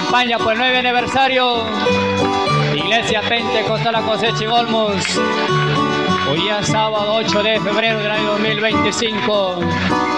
campaña por el 9 aniversario. Iglesia Pentecostal La Cosecha en Olmos. Hoy es sábado 8 de febrero del año 2025.